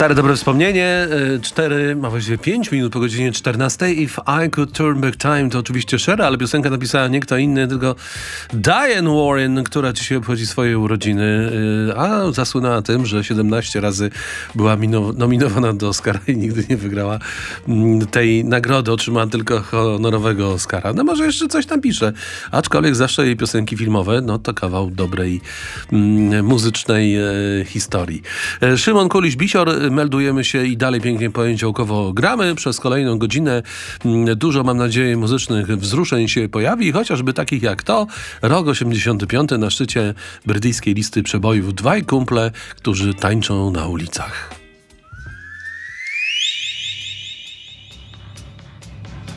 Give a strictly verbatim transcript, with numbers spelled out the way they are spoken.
Stare dobre wspomnienie, cztery, a właściwie pięć minut po godzinie czternastej. If I Could Turn Back Time to oczywiście Cher, ale piosenkę napisała nie kto inny, tylko Diane Warren, która dzisiaj obchodzi swoje urodziny, a zasłynęła tym, że siedemnaście razy była mino- nominowana do Oscara i nigdy nie wygrała tej nagrody. Otrzymała tylko honorowego Oscara. No może jeszcze coś tam pisze, aczkolwiek zawsze jej piosenki filmowe, no to kawał dobrej mm, muzycznej e, historii. E, Szymon Kuliś-Bisior, meldujemy się i dalej pięknie poniedziałkowo gramy. Przez kolejną godzinę dużo, mam nadzieję, muzycznych wzruszeń się pojawi, chociażby takich jak to. Rok osiemdziesiąty piąty na szczycie brytyjskiej listy przebojów. Dwaj kumple, którzy tańczą na ulicach.